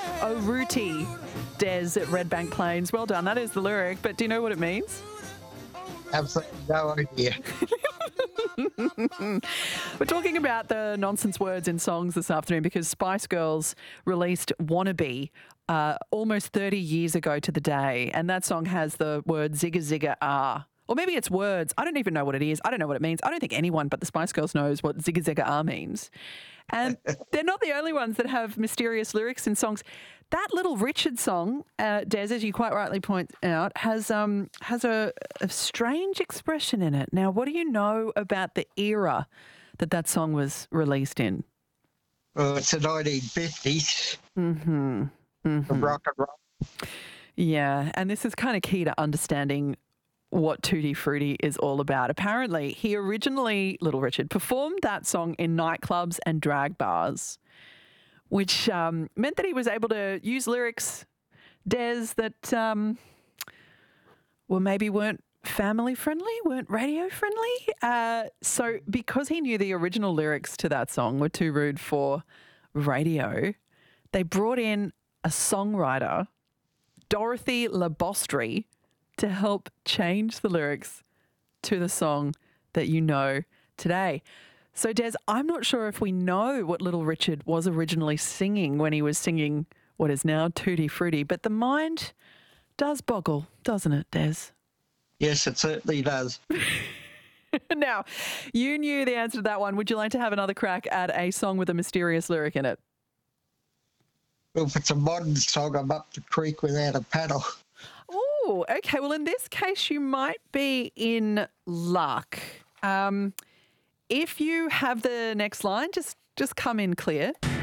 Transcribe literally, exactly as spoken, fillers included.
Oh, Rooty, Des at Red Bank Plains. Well done. That is the lyric, but do you know what it means? Absolutely no idea. We're talking about the nonsense words in songs this afternoon because Spice Girls released Wannabe uh, almost thirty years ago to the day, and that song has the word zigga zigga ah. Or maybe it's words. I don't even know what it is. I don't know what it means. I don't think anyone but the Spice Girls knows what zigga zigga ah means. And they're not the only ones that have mysterious lyrics in songs. That Little Richard song, uh, Des, as you quite rightly point out, has um has a, a strange expression in it. Now, what do you know about the era that that song was released in? Well, it's the nineteen fifties. Mm-hmm. Mm-hmm. Rock and roll. Yeah, and this is kind of key to understanding what Tutti Frutti is all about. Apparently, he originally, Little Richard, performed that song in nightclubs and drag bars, which um, meant that he was able to use lyrics, Des, that um, well, maybe weren't family friendly, weren't radio friendly. Uh, so because he knew the original lyrics to that song were too rude for radio, they brought in a songwriter, Dorothy Labostri, to help change the lyrics to the song that you know today. So, Des, I'm not sure if we know what Little Richard was originally singing when he was singing what is now Tutti Frutti, but the mind does boggle, doesn't it, Des? Yes, it certainly does. Now, you knew the answer to that one. Would you like to have another crack at a song with a mysterious lyric in it? Well, if it's a modern song, I'm up the creek without a paddle. Oh, okay. Well, in this case, you might be in luck. Um, if you have the next line, just just come in clear.